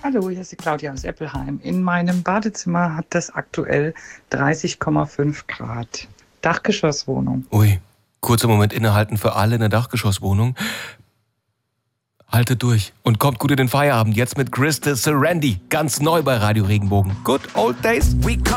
Hallo, hier ist die Claudia aus Eppelheim. In meinem Badezimmer hat das aktuell 30,5 Grad. Dachgeschosswohnung. Ui, kurzer Moment innehalten für alle in der Dachgeschosswohnung. Haltet durch und kommt gut in den Feierabend. Jetzt mit Krista Serendi. Ganz neu bei Radio Regenbogen. Good old days.